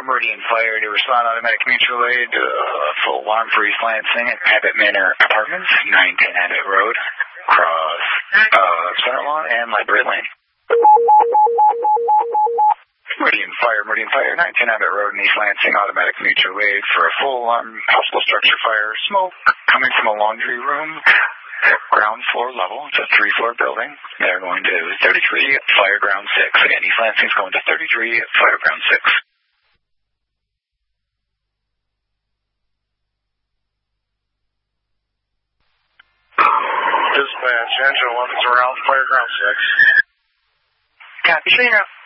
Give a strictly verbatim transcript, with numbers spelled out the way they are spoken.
Meridian Fire to respond automatic mutual aid, uh, full alarm for East Lansing at Abbott Manor Apartments, nine ten Abbott Road, across uh, Center Lawn and Library Lane. Meridian Fire, Meridian Fire, nine ten Abbott Road in East Lansing, automatic mutual aid for a full alarm, possible structure fire, smoke coming from a laundry room, ground floor level. It's a three-floor building. They're going to thirty-three, fire ground six. Again, East Lansing's going to thirty-three, fire ground six. Dispatch, engine one is around fire ground six. Copy, clear up.